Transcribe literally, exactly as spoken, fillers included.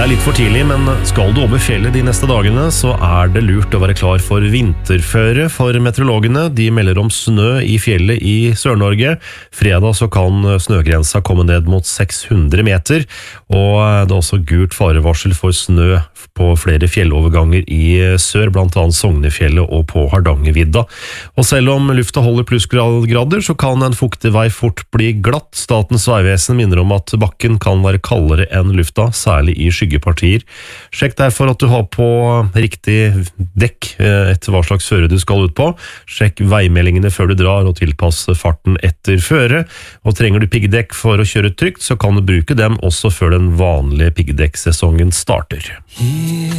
er litt for tidlig, men skal du over fjellet de neste dagene, så er det lurt å være klar for vinterføre for meteorologene. De melder om snø i fjellet i Sør-Norge. Fredag så kan snøgrensa komme ned mot seks hundre meter, og det er også gult farevarsel for snø på flere fjelloverganger i sør, blant annet Sognefjellet og på Hardangervidda. Og selv om lufta holder plussgrader, så kan en fuktig vei fort bli glatt. Statens vegvesen minner om at bakken kan være kaldere enn lufta, særlig i skyggepartier. Sjekk derfor at du har på riktig dekk etter hva slags føre du skal ut på. Sjekk veimeldingene før du drar og tilpass farten etter føre. Og trenger du piggdekk for å kjøre trygt, så kan du bruke dem også før den vanlige piggdekksesongen starter.